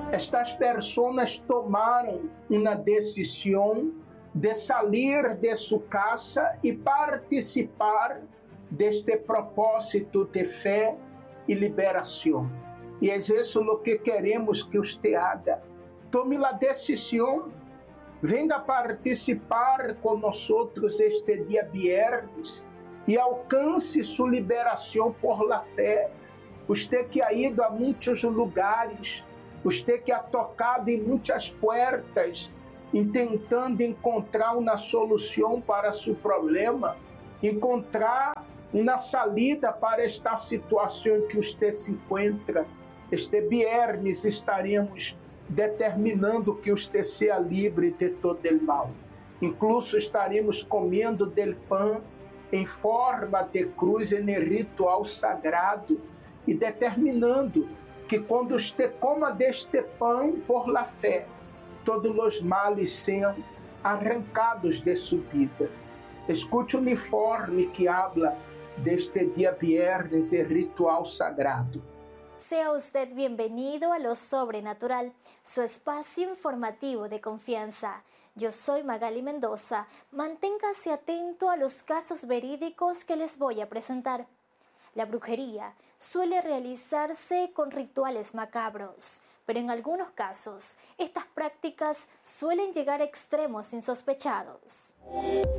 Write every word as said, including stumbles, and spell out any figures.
estas pessoas tomaram uma decisão de sair de sua casa e participar deste propósito de fé e liberação. E é isso o que queremos que você haga. Tome a decisão, venha participar conosco este dia viernes e alcance sua liberação por la fé. Você que ha ido a muitos lugares, você que ha tocado em muitas portas, tentando encontrar uma solução para seu problema, encontrar uma saída para esta situação em que você se encontra. Este viernes estaremos determinando que você seja livre de todo o mal. Incluso estaremos comendo del pão em forma de cruz em ritual sagrado e determinando que quando você coma deste pão por la fé, todos os males sejam arrancados de sua vida. Escute o uniforme que habla deste dia viernes e ritual sagrado. Sea usted bienvenido a Lo Sobrenatural, su espacio informativo de confianza. Yo soy Magali Mendoza. Manténgase atento a los casos verídicos que les voy a presentar. La brujería suele realizarse con rituales macabros, pero en algunos casos, estas prácticas suelen llegar a extremos insospechados.